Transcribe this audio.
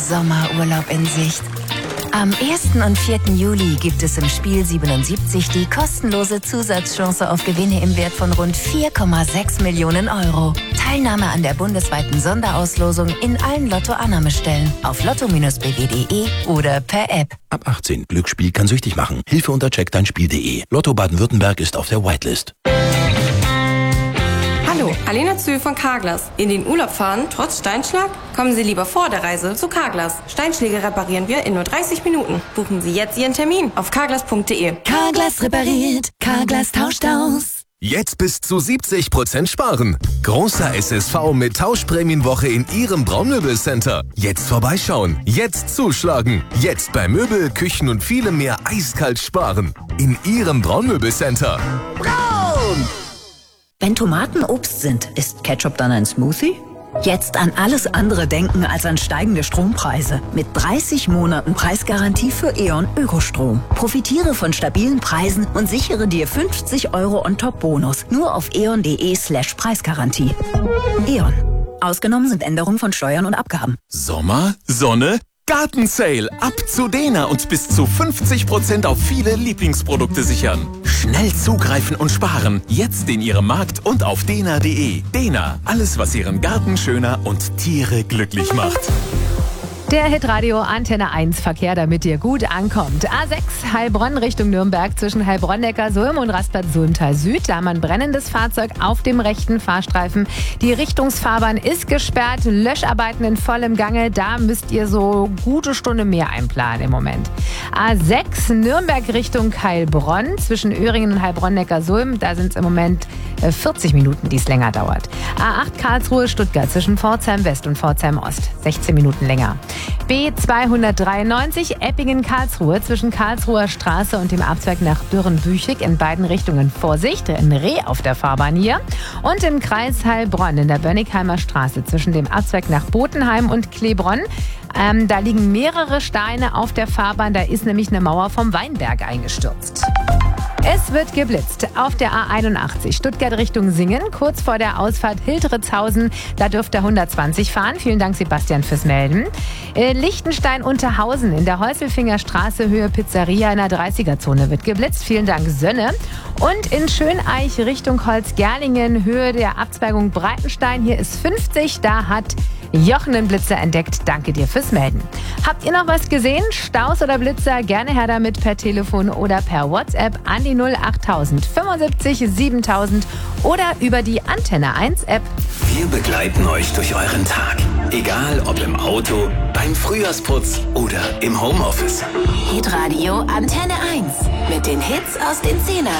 Sommerurlaub in Sicht. Am 1. und 4. Juli gibt es im Spiel 77 die kostenlose Zusatzchance auf Gewinne im Wert von rund 4,6 Millionen Euro. Teilnahme an der bundesweiten Sonderauslosung in allen Lotto-Annahmestellen auf lotto-bw.de oder per App. Ab 18. Glücksspiel kann süchtig machen. Hilfe unter checkdeinspiel.de. Lotto Baden-Württemberg ist auf der Whitelist. Hallo, Alena Zühl von Carglass. In den Urlaub fahren, trotz Steinschlag? Kommen Sie lieber vor der Reise zu Carglass. Steinschläge reparieren wir in nur 30 Minuten. Buchen Sie jetzt Ihren Termin auf carglass.de. Carglass repariert, Carglass tauscht aus. Jetzt bis zu 70% sparen. Großer SSV mit Tauschprämienwoche in Ihrem Braunmöbelcenter. Jetzt vorbeischauen, jetzt zuschlagen. Jetzt bei Möbel, Küchen und vielem mehr eiskalt sparen. In Ihrem Braunmöbelcenter. Braun! Wenn Tomaten Obst sind, ist Ketchup dann ein Smoothie? Jetzt an alles andere denken als an steigende Strompreise. Mit 30 Monaten Preisgarantie für E.ON Ökostrom. Profitiere von stabilen Preisen und sichere dir 50 € on top Bonus. Nur auf eon.de/Preisgarantie. E.ON. Ausgenommen sind Änderungen von Steuern und Abgaben. Sommer, Sonne, Gartensale. Ab zu Dena und bis zu 50% auf viele Lieblingsprodukte sichern. Schnell zugreifen und sparen. Jetzt in Ihrem Markt und auf dena.de. Dena, alles was Ihren Garten schöner und Tiere glücklich macht. Der Hitradio Antenne 1 Verkehr, damit ihr gut ankommt. A6 Heilbronn Richtung Nürnberg zwischen Heilbronn-Neckarsulm und Rastatt-Sulmtal Süd. Da haben wir ein brennendes Fahrzeug auf dem rechten Fahrstreifen. Die Richtungsfahrbahn ist gesperrt, Löscharbeiten in vollem Gange. Da müsst ihr so gute Stunde mehr einplanen im Moment. A6 Nürnberg Richtung Heilbronn zwischen Öhringen und Heilbronn-Neckarsulm. Da sind es im Moment 40 Minuten, die es länger dauert. A8 Karlsruhe Stuttgart zwischen Pforzheim West und Pforzheim Ost. 16 Minuten länger. B293 Eppingen-Karlsruhe zwischen Karlsruher Straße und dem Abzweig nach Dürrenbüchig in beiden Richtungen. Vorsicht, ein Reh auf der Fahrbahn hier. Und im Kreis Heilbronn in der Bönnigheimer Straße zwischen dem Abzweig nach Botenheim und Klebronn. Da liegen mehrere Steine auf der Fahrbahn. Da ist nämlich eine Mauer vom Weinberg eingestürzt. Es wird geblitzt auf der A81 Stuttgart Richtung Singen, kurz vor der Ausfahrt Hildritzhausen. Da dürft ihr 120 fahren. Vielen Dank, Sebastian, fürs Melden. Lichtenstein-Unterhausen in der Häuselfinger Straße Höhe Pizzeria in der 30er-Zone wird geblitzt. Vielen Dank, Sönne. Und in Schöneich Richtung Holzgerlingen, Höhe der Abzweigung Breitenstein. Hier ist 50. Da hat Jochen den Blitzer entdeckt. Danke dir fürs Melden. Habt ihr noch was gesehen? Staus oder Blitzer? Gerne her damit per Telefon oder per WhatsApp an die 08000 75 7000 oder über die Antenne 1 App. Wir begleiten euch durch euren Tag. Egal ob im Auto, beim Frühjahrsputz oder im Homeoffice. Hitradio Antenne 1 mit den Hits aus den 10ern